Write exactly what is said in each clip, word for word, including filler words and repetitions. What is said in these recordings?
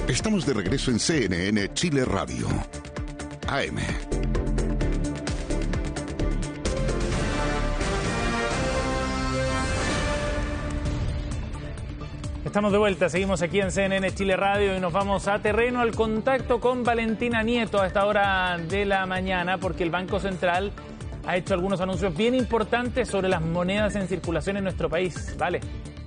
Estamos de regreso en C N N Chile Radio. A M. Estamos de vuelta, seguimos aquí en C N N Chile Radio y nos vamos a terreno al contacto con Valentina Nieto a esta hora de la mañana, porque el Banco Central ha hecho algunos anuncios bien importantes sobre las monedas en circulación en nuestro país. Vale.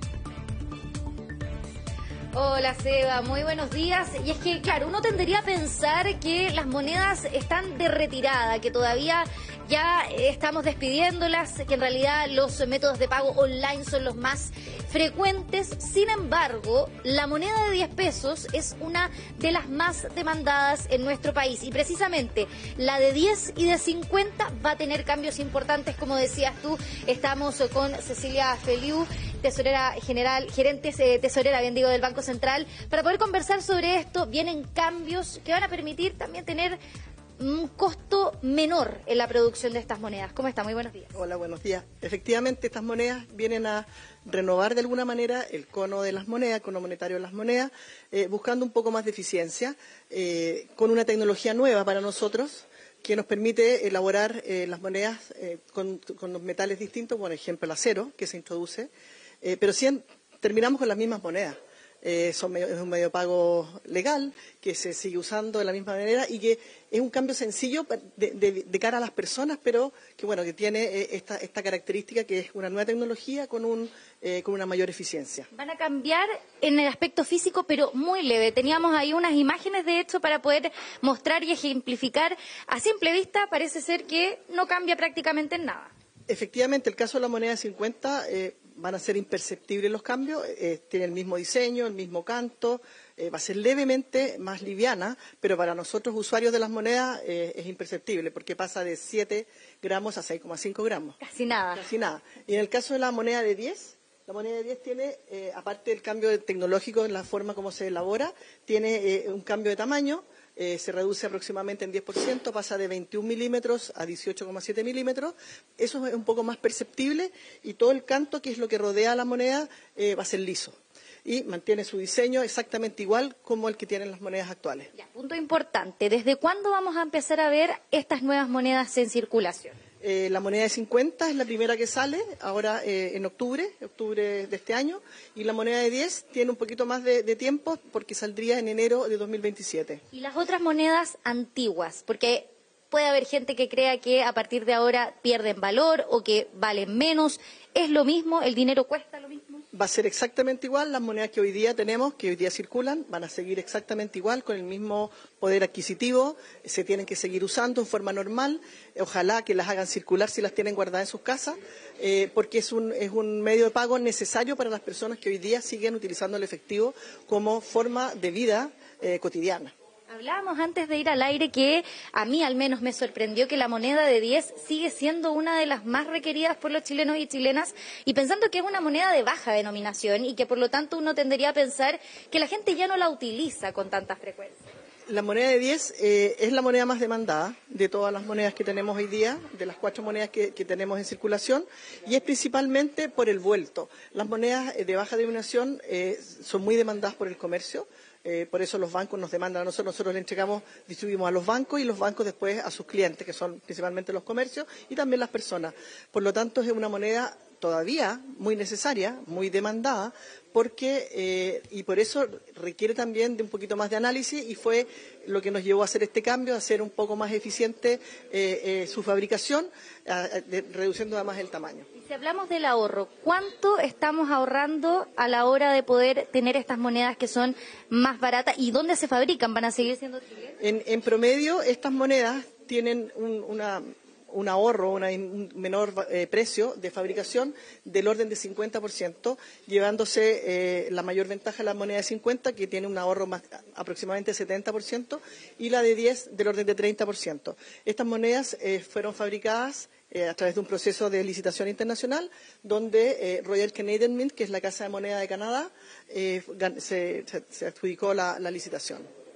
Hola Seba, muy buenos días. Y es que, claro, uno tendría a pensar que las monedas están de retirada, que todavía ya estamos despidiéndolas, que en realidad los métodos de pago online son los más frecuentes. Sin embargo, la moneda de diez pesos es una de las más demandadas en nuestro país. Y precisamente la de diez y de cincuenta va a tener cambios importantes, como decías tú. Estamos con Cecilia Feliu, tesorera general, gerente eh, tesorera, bien digo, del Banco Central, para poder conversar sobre esto. Vienen cambios que van a permitir también tener un costo menor en la producción de estas monedas. ¿Cómo está? Muy buenos días. Hola, buenos días. Efectivamente, estas monedas vienen a renovar de alguna manera el cono de las monedas, el cono monetario de las monedas, eh, buscando un poco más de eficiencia, eh, con una tecnología nueva para nosotros, que nos permite elaborar eh, las monedas eh, con, con los metales distintos, por ejemplo el acero que se introduce, eh, pero sí terminamos con las mismas monedas. Eh, son medio, es un medio de pago legal que se sigue usando de la misma manera y que es un cambio sencillo de, de, de cara a las personas, pero que bueno que tiene eh, esta, esta característica, que es una nueva tecnología con, un, eh, con una mayor eficiencia. Van a cambiar en el aspecto físico, pero muy leve. Teníamos ahí unas imágenes, de hecho, para poder mostrar y ejemplificar. A simple vista parece ser que no cambia prácticamente en nada. Efectivamente, el caso de la moneda de cincuenta eh, van a ser imperceptibles los cambios, eh, tiene el mismo diseño, el mismo canto, eh, va a ser levemente más liviana, pero para nosotros usuarios de las monedas eh, es imperceptible, porque pasa de siete gramos a seis coma cinco gramos. Casi nada. Casi nada. Y en el caso de la moneda de diez, la moneda de diez tiene, eh, aparte del cambio tecnológico en la forma como se elabora, tiene eh, un cambio de tamaño. Eh, se reduce aproximadamente en diez por ciento, pasa de veintiún milímetros a dieciocho coma siete milímetros. Eso es un poco más perceptible y todo el canto, que es lo que rodea a la moneda, eh, va a ser liso. Y mantiene su diseño exactamente igual como el que tienen las monedas actuales. Ya, punto importante. ¿Desde cuándo vamos a empezar a ver estas nuevas monedas en circulación? Eh, la moneda de cincuenta es la primera que sale, ahora eh, en octubre, octubre de este año, y la moneda de diez tiene un poquito más de, de tiempo porque saldría en enero de dos mil veintisiete. ¿Y las otras monedas antiguas? Porque puede haber gente que crea que a partir de ahora pierden valor o que valen menos. ¿Es lo mismo? ¿El dinero cuesta lo mismo? Va a ser exactamente igual. Las monedas que hoy día tenemos, que hoy día circulan, van a seguir exactamente igual, con el mismo poder adquisitivo. Se tienen que seguir usando en forma normal. Ojalá que las hagan circular si las tienen guardadas en sus casas, eh, porque es un, es un medio de pago necesario para las personas que hoy día siguen utilizando el efectivo como forma de vida eh, cotidiana. Hablábamos antes de ir al aire que a mí al menos me sorprendió que la moneda de diez sigue siendo una de las más requeridas por los chilenos y chilenas, y pensando que es una moneda de baja denominación y que por lo tanto uno tendería a pensar que la gente ya no la utiliza con tanta frecuencia. La moneda de diez eh, es la moneda más demandada de todas las monedas que tenemos hoy día, de las cuatro monedas que, que tenemos en circulación, y es principalmente por el vuelto. Las monedas de baja denominación eh, son muy demandadas por el comercio. Eh, por eso los bancos nos demandan a nosotros, nosotros le entregamos, distribuimos a los bancos y los bancos después a sus clientes, que son principalmente los comercios y también las personas. Por lo tanto, es una moneda todavía muy necesaria, muy demandada, porque eh, y por eso requiere también de un poquito más de análisis, y fue lo que nos llevó a hacer este cambio, a hacer un poco más eficiente eh, eh, su fabricación, a, a, de, reduciendo además el tamaño. Si hablamos del ahorro, ¿cuánto estamos ahorrando a la hora de poder tener estas monedas que son más baratas? ¿Y dónde se fabrican? ¿Van a seguir siendo chilenas? En, en promedio, estas monedas tienen un, una... un ahorro, una, un menor eh, precio de fabricación del orden de cincuenta por ciento, llevándose eh, la mayor ventaja a la moneda de cincuenta, que tiene un ahorro más, aproximadamente setenta por ciento, y la de diez del orden de treinta por ciento. Estas monedas eh, fueron fabricadas eh, a través de un proceso de licitación internacional, donde eh, Royal Canadian Mint, que es la casa de moneda de Canadá, eh, se, se, se adjudicó la, la licitación. Perfecto.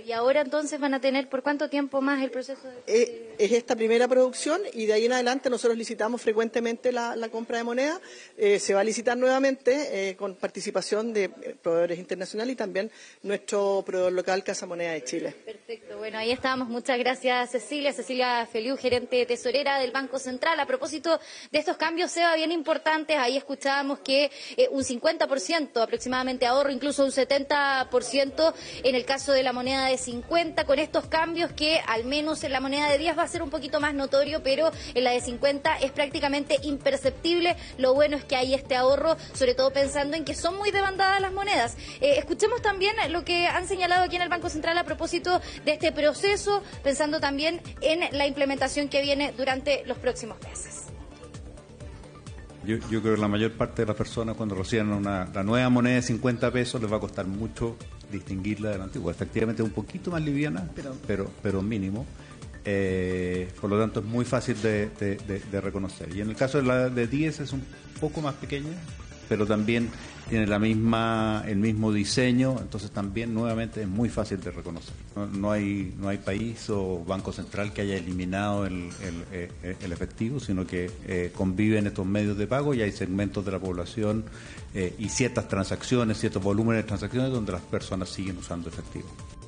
y ahora entonces van a tener ¿por cuánto tiempo más el proceso? De... Eh, es esta primera producción y de ahí en adelante nosotros licitamos frecuentemente la, la compra de moneda. Eh, se va a licitar nuevamente eh, con participación de proveedores internacionales y también nuestro proveedor local Casa Moneda de Chile. Perfecto, bueno, ahí estábamos. Muchas gracias, Cecilia. Cecilia Feliu, gerente tesorera del Banco Central. A propósito de estos cambios, Seba, bien importantes, ahí escuchábamos que eh, un cincuenta por ciento aproximadamente ahorro, incluso un setenta por ciento en el caso de la moneda de cincuenta, con estos cambios que al menos en la moneda de diez va a ser un poquito más notorio, pero en la de cincuenta es prácticamente imperceptible. Lo bueno es que hay este ahorro, sobre todo pensando en que son muy demandadas las monedas. Eh, escuchemos también lo que han señalado aquí en el Banco Central a propósito de este proceso, pensando también en la implementación que viene durante los próximos meses. Yo, yo creo que la mayor parte de las personas cuando reciban una, la nueva moneda de cincuenta pesos les va a costar mucho distinguirla de la antigua. Efectivamente es un poquito más liviana, pero, pero, pero mínimo. Eh, por lo tanto es muy fácil de, de, de, de reconocer. Y en el caso de la de diez es un poco más pequeña, pero también tiene la misma el mismo diseño, entonces también nuevamente es muy fácil de reconocer. No, no hay no hay país o banco central que haya eliminado el, el, el, el efectivo, sino que eh, conviven estos medios de pago y hay segmentos de la población eh, y ciertas transacciones, ciertos volúmenes de transacciones donde las personas siguen usando efectivo.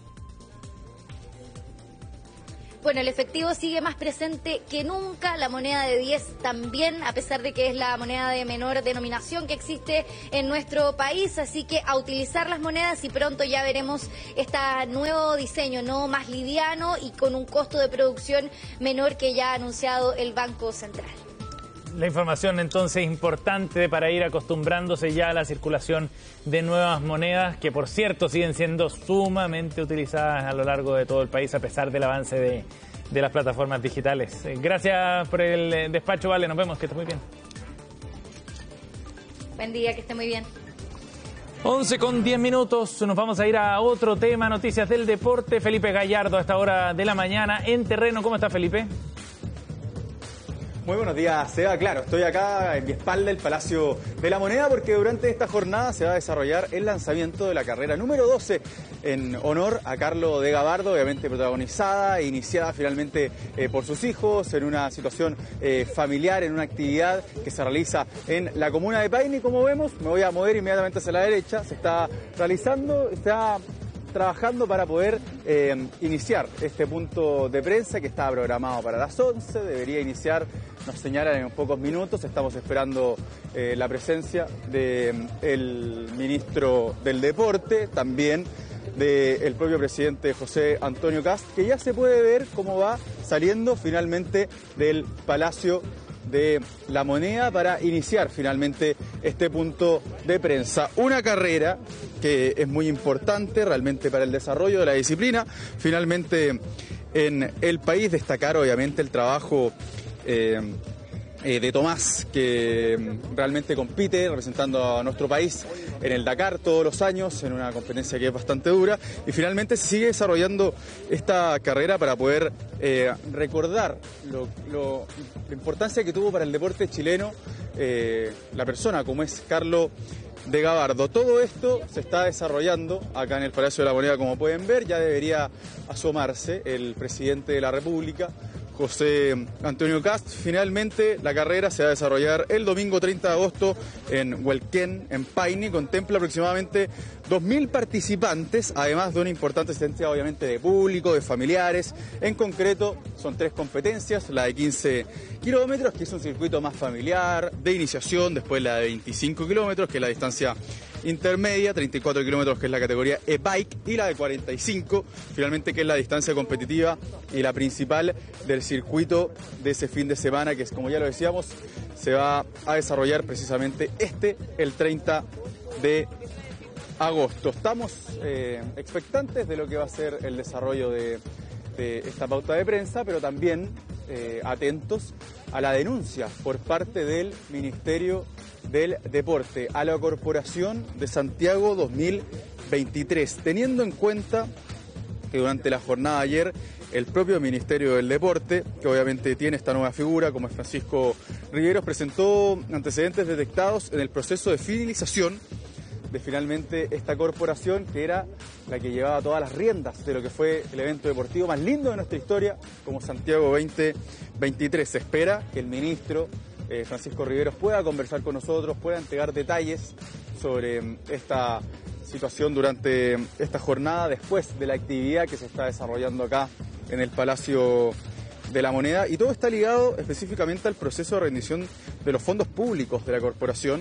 Bueno, el efectivo sigue más presente que nunca, la moneda de diez también, a pesar de que es la moneda de menor denominación que existe en nuestro país, así que a utilizar las monedas y pronto ya veremos este nuevo diseño, no más liviano y con un costo de producción menor que ya ha anunciado el Banco Central. La información entonces importante para ir acostumbrándose ya a la circulación de nuevas monedas que por cierto siguen siendo sumamente utilizadas a lo largo de todo el país a pesar del avance de, de las plataformas digitales. Gracias por el despacho, Vale, nos vemos, que esté muy bien. Buen día, que esté muy bien. once con diez minutos, nos vamos a ir a otro tema, noticias del deporte. Felipe Gallardo a esta hora de la mañana en terreno. ¿Cómo está, Felipe? Muy buenos días, Seba. Claro, estoy acá en mi espalda, el Palacio de la Moneda, porque durante esta jornada se va a desarrollar el lanzamiento de la carrera número doce en honor a Carlos de Gabardo, obviamente protagonizada e iniciada finalmente eh, por sus hijos en una situación eh, familiar, en una actividad que se realiza en la comuna de Paine. Como vemos, me voy a mover inmediatamente hacia la derecha, se está realizando, está trabajando para poder eh, iniciar este punto de prensa que estaba programado para las once, debería iniciar, nos señalan en pocos minutos, estamos esperando eh, la presencia del ministro del Deporte, también del propio presidente José Antonio Kast, que ya se puede ver cómo va saliendo finalmente del Palacio de la Moneda para iniciar finalmente este punto de prensa. Una carrera que es muy importante realmente para el desarrollo de la disciplina. Finalmente en el país destacar obviamente el trabajo eh, eh, de Tomás, que realmente compite representando a nuestro país en el Dakar todos los años, en una competencia que es bastante dura, y finalmente se sigue desarrollando esta carrera para poder eh, recordar lo, lo, la importancia que tuvo para el deporte chileno eh, la persona como es Carlos de Gabardo. Todo esto se está desarrollando acá en el Palacio de la Moneda, como pueden ver, ya debería asomarse el presidente de la República, José Antonio Kast. Finalmente la carrera se va a desarrollar el domingo treinta de agosto en Huelquén, en Paine. Contempla aproximadamente dos mil participantes, además de una importante asistencia obviamente de público, de familiares. En concreto son tres competencias, la de quince kilómetros, que es un circuito más familiar, de iniciación, después la de veinticinco kilómetros, que es la distancia intermedia, treinta y cuatro kilómetros, que es la categoría e-bike, y la de cuarenta y cinco, finalmente, que es la distancia competitiva y la principal del circuito de ese fin de semana, que es, como ya lo decíamos, se va a desarrollar precisamente este, el treinta de agosto. Estamos eh, expectantes de lo que va a ser el desarrollo de, de esta pauta de prensa, pero también eh, atentos a la denuncia por parte del Ministerio del Deporte a la Corporación de Santiago dos mil veintitrés, teniendo en cuenta que durante la jornada de ayer el propio Ministerio del Deporte, que obviamente tiene esta nueva figura como es Francisco Riveros, presentó antecedentes detectados en el proceso de fidelización de finalmente esta corporación que era la que llevaba todas las riendas de lo que fue el evento deportivo más lindo de nuestra historia, como Santiago veinte veintitrés. Se espera que el ministro eh, Francisco Riveros pueda conversar con nosotros, pueda entregar detalles sobre esta situación durante esta jornada, después de la actividad que se está desarrollando acá en el Palacio de la Moneda, y todo está ligado específicamente al proceso de rendición de los fondos públicos de la corporación,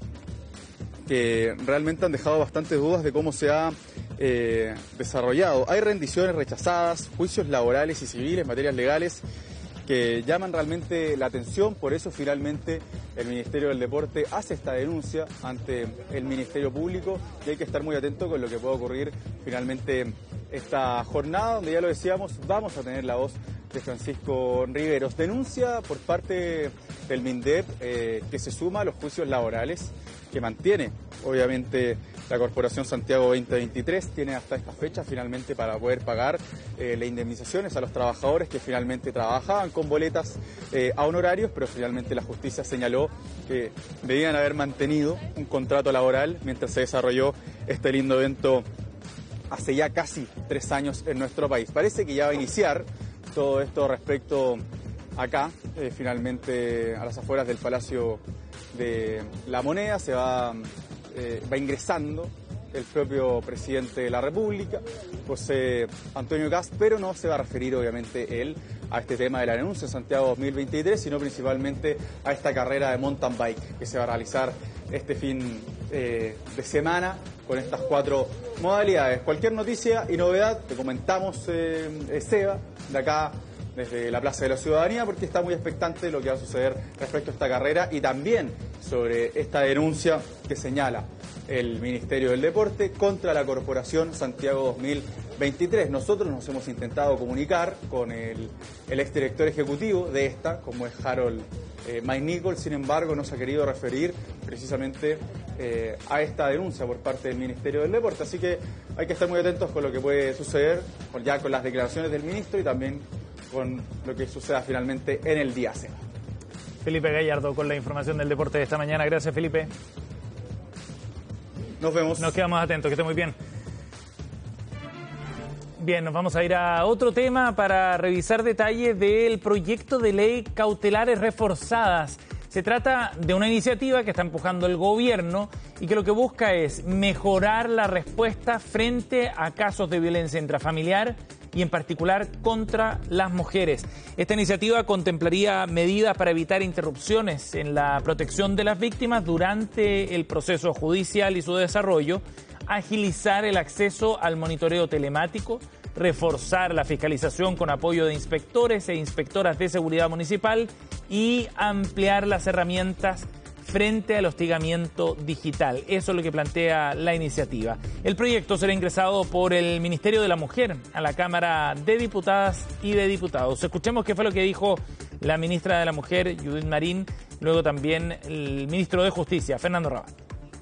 que realmente han dejado bastantes dudas de cómo se ha eh, desarrollado. Hay rendiciones rechazadas, juicios laborales y civiles, materias legales, que llaman realmente la atención. Por eso finalmente el Ministerio del Deporte hace esta denuncia ante el Ministerio Público, y hay que estar muy atento con lo que pueda ocurrir finalmente esta jornada, donde ya lo decíamos, vamos a tener la voz de Francisco Riveros. Denuncia por parte del MINDEP eh, que se suma a los juicios laborales que mantiene obviamente la Corporación Santiago veinte veintitrés. Tiene hasta esta fecha finalmente para poder pagar eh, las indemnizaciones a los trabajadores que finalmente trabajaban con boletas eh, a honorarios, pero finalmente la justicia señaló que debían haber mantenido un contrato laboral mientras se desarrolló este lindo evento hace ya casi tres años en nuestro país. Parece que ya va a iniciar todo esto respecto acá, eh, finalmente a las afueras del Palacio de la Moneda. Se va, eh, va ingresando el propio presidente de la República, José Antonio Kast, pero no se va a referir obviamente él a este tema de la denuncia en Santiago dos mil veintitrés, sino principalmente a esta carrera de mountain bike que se va a realizar este fin eh, de semana con estas cuatro modalidades. Cualquier noticia y novedad te comentamos, eh, Seba, de acá desde la Plaza de la Ciudadanía, porque está muy expectante de lo que va a suceder respecto a esta carrera y también sobre esta denuncia que señala el Ministerio del Deporte contra la Corporación Santiago dos mil veintitrés. Nosotros nos hemos intentado comunicar con el, el exdirector ejecutivo de esta, como es Harold eh, McNichol, sin embargo no se ha querido referir precisamente eh, a esta denuncia por parte del Ministerio del Deporte. Así que hay que estar muy atentos con lo que puede suceder, ya con las declaraciones del ministro y también con lo que suceda finalmente en el día cero. Felipe Gallardo con la información del deporte de esta mañana. Gracias, Felipe. Nos vemos. Nos quedamos atentos, que esté muy bien. Bien, nos vamos a ir a otro tema para revisar detalles del proyecto de ley cautelares reforzadas. Se trata de una iniciativa que está empujando el gobierno y que lo que busca es mejorar la respuesta frente a casos de violencia intrafamiliar y en particular contra las mujeres. Esta iniciativa contemplaría medidas para evitar interrupciones en la protección de las víctimas durante el proceso judicial y su desarrollo, agilizar el acceso al monitoreo telemático, reforzar la fiscalización con apoyo de inspectores e inspectoras de seguridad municipal y ampliar las herramientas frente al hostigamiento digital. Eso es lo que plantea la iniciativa. El proyecto será ingresado por el Ministerio de la Mujer a la Cámara de Diputadas y de Diputados. Escuchemos qué fue lo que dijo la ministra de la Mujer, Judith Marín, luego también el ministro de Justicia, Fernando Rabat.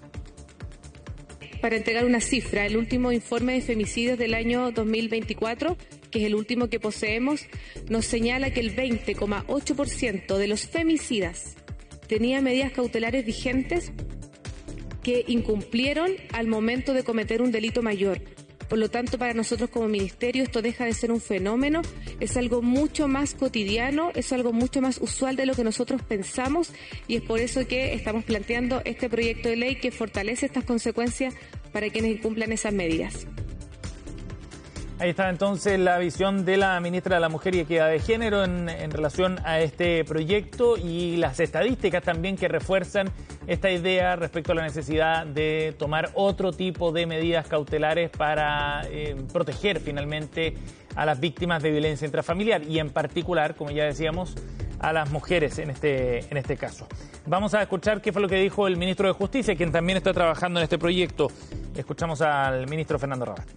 Para entregar una cifra, el último informe de femicidios del año dos mil veinticuatro, que es el último que poseemos, nos señala que el veinte coma ocho por ciento de los femicidas tenía medidas cautelares vigentes que incumplieron al momento de cometer un delito mayor. Por lo tanto, para nosotros como ministerio esto deja de ser un fenómeno, es algo mucho más cotidiano, es algo mucho más usual de lo que nosotros pensamos y es por eso que estamos planteando este proyecto de ley que fortalece estas consecuencias para quienes incumplan esas medidas. Ahí está entonces la visión de la ministra de la Mujer y Equidad de Género en, en relación a este proyecto y las estadísticas también que refuerzan esta idea respecto a la necesidad de tomar otro tipo de medidas cautelares para eh, proteger finalmente a las víctimas de violencia intrafamiliar y en particular, como ya decíamos, a las mujeres en este, en este caso. Vamos a escuchar qué fue lo que dijo el ministro de Justicia, quien también está trabajando en este proyecto. Escuchamos al ministro Fernando Rabat.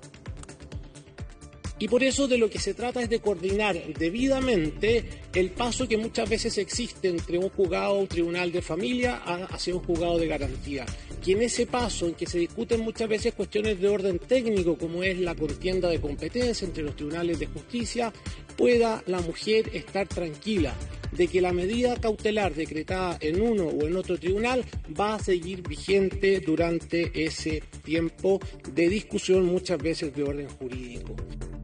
Y por eso de lo que se trata es de coordinar debidamente el paso que muchas veces existe entre un juzgado o un tribunal de familia hacia un juzgado de garantía. Que en ese paso, en que se discuten muchas veces cuestiones de orden técnico, como es la contienda de competencia entre los tribunales de justicia, pueda la mujer estar tranquila. de que la medida cautelar decretada en uno o en otro tribunal va a seguir vigente durante ese tiempo de discusión, muchas veces de orden jurídico.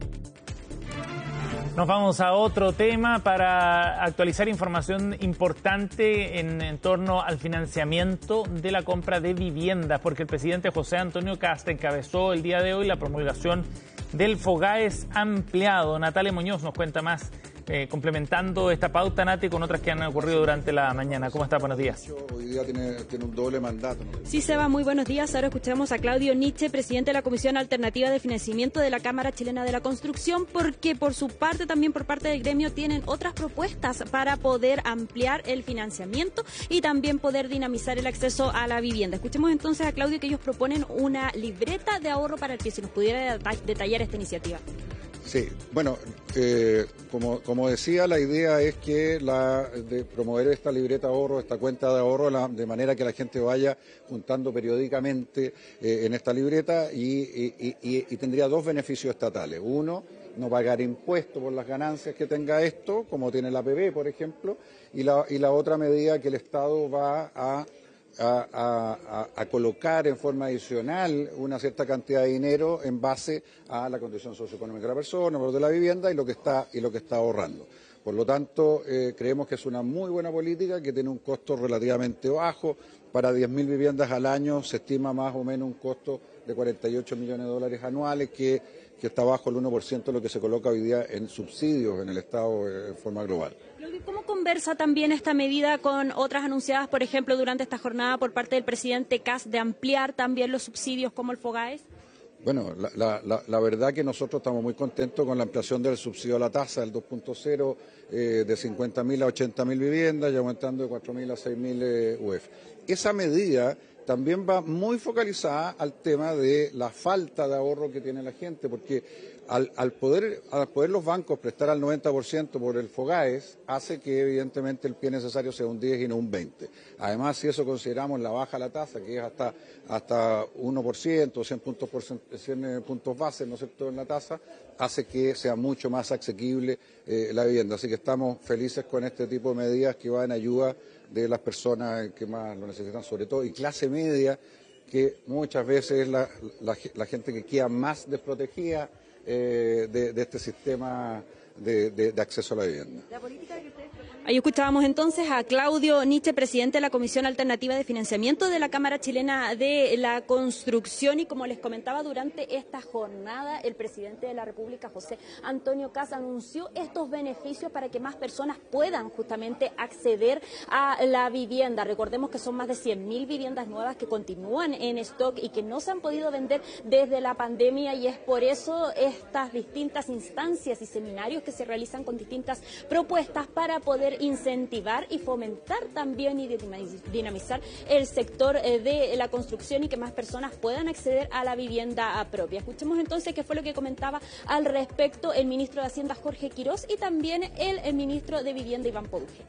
Nos vamos a otro tema para actualizar información importante en, en torno al financiamiento de la compra de viviendas, porque el presidente José Antonio Kast encabezó el día de hoy la promulgación del FOGAES ampliado. Natalia Muñoz nos cuenta más, eh, complementando esta pauta, Nati, con otras que han ocurrido durante la mañana. ¿Cómo está? Buenos días. Hoy día tiene, tiene un doble mandato, ¿no? Sí, Seba, muy buenos días. Ahora escuchamos a Claudio Nietzsche, presidente de la Comisión Alternativa de Financiamiento de la Cámara Chilena de la Construcción, porque por su parte, también por parte del gremio, tienen otras propuestas para poder ampliar el financiamiento y también poder dinamizar el acceso a la vivienda. Escuchemos entonces a Claudio, que ellos proponen una libreta de ahorro para el pie, si nos pudiera detallar esta iniciativa. Sí, bueno, eh, como, como decía, la idea es que la de promover esta libreta de ahorro, esta cuenta de ahorro, la, de manera que la gente vaya juntando periódicamente eh, en esta libreta y, y, y, y tendría dos beneficios estatales. Uno, no pagar impuestos por las ganancias que tenga esto, como tiene la A P B, por ejemplo, y la, y la otra medida que el Estado va a A, a, a colocar en forma adicional una cierta cantidad de dinero en base a la condición socioeconómica de la persona, valor de la vivienda y lo que está, y lo que está ahorrando. Por lo tanto, eh, creemos que es una muy buena política que tiene un costo relativamente bajo. Para diez mil viviendas al año se estima más o menos un costo de cuarenta y ocho millones de dólares anuales, que, que está bajo el uno por ciento de lo que se coloca hoy día en subsidios en el Estado eh, en forma global. ¿Cómo conversa también esta medida con otras anunciadas, por ejemplo, durante esta jornada por parte del presidente Kast, de ampliar también los subsidios como el FOGAES? Bueno, la, la, la verdad que nosotros estamos muy contentos con la ampliación del subsidio a la tasa del dos punto cero, eh, de cincuenta mil a ochenta mil viviendas y aumentando de cuatro mil a seis mil eh, U E F. Esa medida también va muy focalizada al tema de la falta de ahorro que tiene la gente, porque al, al, poder, al poder los bancos prestar al noventa por ciento por el FOGAES, hace que evidentemente el pie necesario sea un diez y no un veinte. Además, si eso consideramos la baja de la tasa, que es hasta, hasta uno por ciento, cien puntos, por ciento, cien puntos base, ¿no es cierto?, en la tasa, hace que sea mucho más asequible eh, la vivienda. Así que estamos felices con este tipo de medidas que van en ayuda de las personas que más lo necesitan, sobre todo, y clase media, que muchas veces es la, la, la gente que queda más desprotegida eh, de, de este sistema de, de, de acceso a la vivienda. La política que ustedes proponen... Ahí escuchábamos entonces a Claudio Nietzsche, presidente de la Comisión Alternativa de Financiamiento de la Cámara Chilena de la Construcción, y como les comentaba, durante esta jornada el presidente de la República, José Antonio Kast, anunció estos beneficios para que más personas puedan justamente acceder a la vivienda. Recordemos que son más de cien mil viviendas nuevas que continúan en stock y que no se han podido vender desde la pandemia, y es por eso estas distintas instancias y seminarios que se realizan con distintas propuestas para poder incentivar y fomentar también y dinamizar el sector de la construcción y que más personas puedan acceder a la vivienda propia. Escuchemos entonces qué fue lo que comentaba al respecto el ministro de Hacienda, Jorge Quirós, y también el, el ministro de Vivienda, Iván Poduje.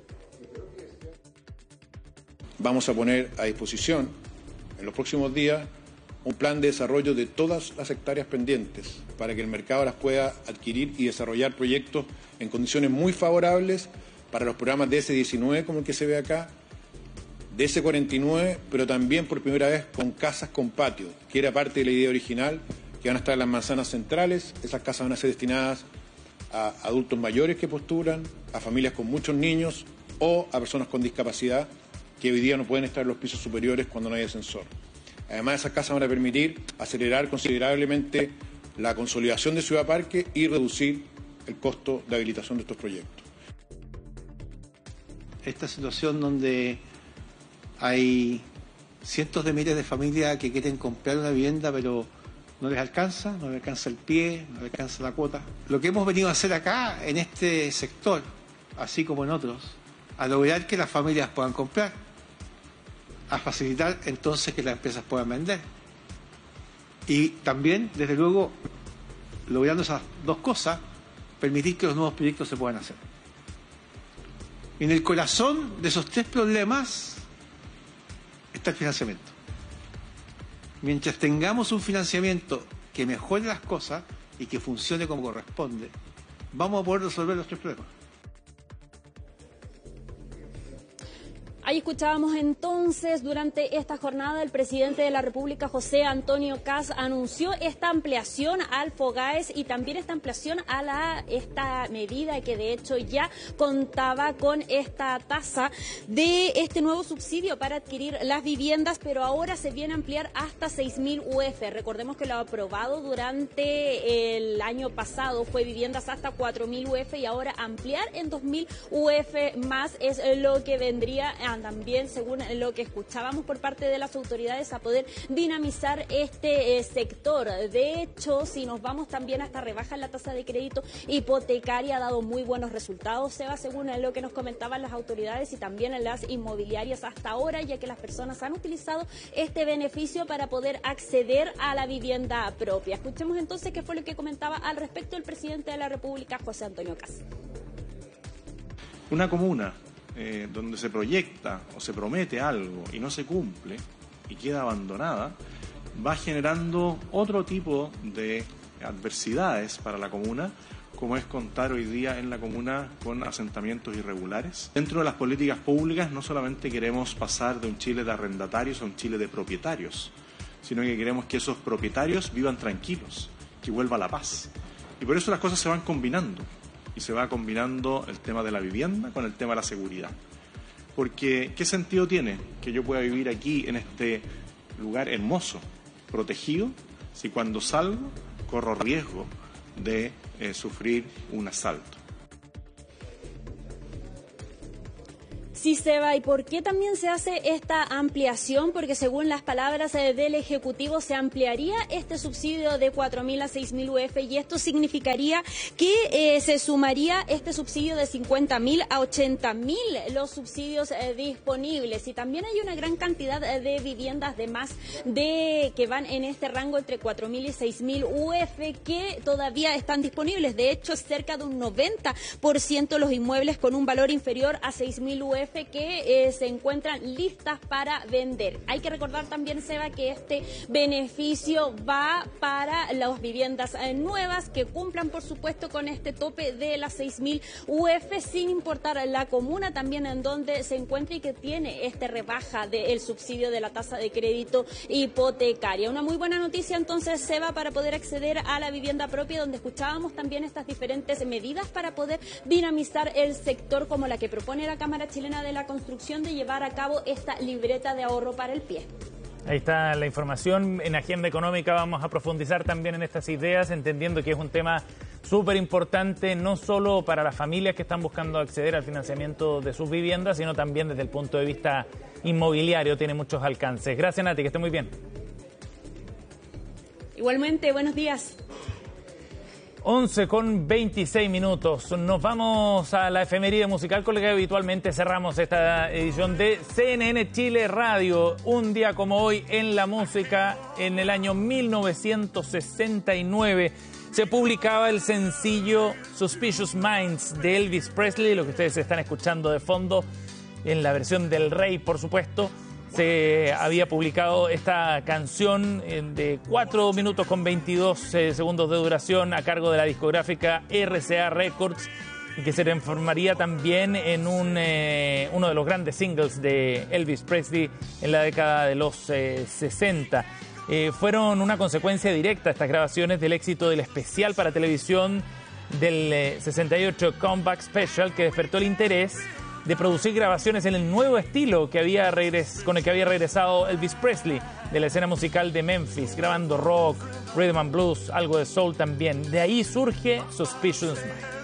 Vamos a poner a disposición en los próximos días un plan de desarrollo de todas las hectáreas pendientes para que el mercado las pueda adquirir y desarrollar proyectos en condiciones muy favorables para los programas D S diecinueve, como el que se ve acá, D S cuarenta y nueve, pero también por primera vez con casas con patio, que era parte de la idea original, que van a estar en las manzanas centrales. Esas casas van a ser destinadas a adultos mayores que postulan, a familias con muchos niños o a personas con discapacidad que hoy día no pueden estar en los pisos superiores cuando no hay ascensor. Además, esas casas van a permitir acelerar considerablemente la consolidación de Ciudad Parque y reducir el costo de habilitación de estos proyectos. Esta situación donde hay cientos de miles de familias que quieren comprar una vivienda pero no les alcanza, no les alcanza el pie, no les alcanza la cuota. Lo que hemos venido a hacer acá, en este sector, así como en otros, a lograr que las familias puedan comprar, a facilitar entonces que las empresas puedan vender. Y también, desde luego, logrando esas dos cosas, permitir que los nuevos proyectos se puedan hacer. En el corazón de esos tres problemas está el financiamiento. Mientras tengamos un financiamiento que mejore las cosas y que funcione como corresponde, vamos a poder resolver los tres problemas. Ahí escuchábamos entonces, durante esta jornada, el presidente de la República, José Antonio Kast, anunció esta ampliación al FOGAES y también esta ampliación a la esta medida que de hecho ya contaba con esta tasa de este nuevo subsidio para adquirir las viviendas, pero ahora se viene a ampliar hasta seis mil U F. Recordemos que lo aprobado durante el año pasado fue viviendas hasta cuatro mil U F y ahora ampliar en dos mil U F más es lo que vendría a también, según lo que escuchábamos por parte de las autoridades, a poder dinamizar este eh, sector. De hecho, si nos vamos también a esta rebaja en la tasa de crédito hipotecaria, ha dado muy buenos resultados, Seba, según lo que nos comentaban las autoridades y también en las inmobiliarias hasta ahora, ya que las personas han utilizado este beneficio para poder acceder a la vivienda propia. Escuchemos entonces qué fue lo que comentaba al respecto el presidente de la República, José Antonio Kast. Una comuna Eh, donde se proyecta o se promete algo y no se cumple y queda abandonada, va generando otro tipo de adversidades para la comuna, como es contar hoy día en la comuna con asentamientos irregulares. Dentro de las políticas públicas no solamente queremos pasar de un Chile de arrendatarios a un Chile de propietarios, sino que queremos que esos propietarios vivan tranquilos, que vuelva la paz. Y por eso las cosas se van combinando. Y se va combinando el tema de la vivienda con el tema de la seguridad. Porque, ¿qué sentido tiene que yo pueda vivir aquí en este lugar hermoso, protegido, si cuando salgo corro riesgo de eh, sufrir un asalto? Sí, Seba, ¿y por qué también se hace esta ampliación? Porque según las palabras del Ejecutivo se ampliaría este subsidio de cuatro mil a seis mil U F y esto significaría que eh, se sumaría este subsidio de cincuenta mil a ochenta mil los subsidios eh, disponibles y también hay una gran cantidad de viviendas de más de que van en este rango entre cuatro mil y seis mil U F que todavía están disponibles. De hecho, cerca de un noventa por ciento los inmuebles con un valor inferior a seis mil U F que eh, se encuentran listas para vender. Hay que recordar también, Seba, que este beneficio va para las viviendas eh, nuevas que cumplan, por supuesto, con este tope de las seis mil U F, sin importar la comuna también en donde se encuentre y que tiene esta rebaja del subsidio de la tasa de crédito hipotecaria. Una muy buena noticia, entonces, Seba, para poder acceder a la vivienda propia, donde escuchábamos también estas diferentes medidas para poder dinamizar el sector, como la que propone la Cámara Chilena de la Construcción, de llevar a cabo esta libreta de ahorro para el pie. Ahí está la información. En Agenda Económica vamos a profundizar también en estas ideas, entendiendo que es un tema súper importante, no solo para las familias que están buscando acceder al financiamiento de sus viviendas, sino también desde el punto de vista inmobiliario, tiene muchos alcances. Gracias, Nati, que esté muy bien. Igualmente, buenos días. once con veintiséis minutos. Nos vamos a la efeméride musical con la que habitualmente cerramos esta edición de C N N Chile Radio. Un día como hoy en la música, en el año mil novecientos sesenta y nueve, se publicaba el sencillo Suspicious Minds de Elvis Presley, lo que ustedes están escuchando de fondo en la versión del Rey, por supuesto. Se había publicado esta canción de cuatro minutos con veintidós eh, segundos de duración a cargo de la discográfica R C A Records y que se transformaría también en un, eh, uno de los grandes singles de Elvis Presley en la década de los eh, sesenta. Eh, fueron una consecuencia directa estas grabaciones del éxito del especial para televisión del eh, sesenta y ocho Comeback Special, que despertó el interés de producir grabaciones en el nuevo estilo que había regres- con el que había regresado Elvis Presley de la escena musical de Memphis, grabando rock, rhythm and blues, algo de soul también. De ahí surge Suspicious Minds.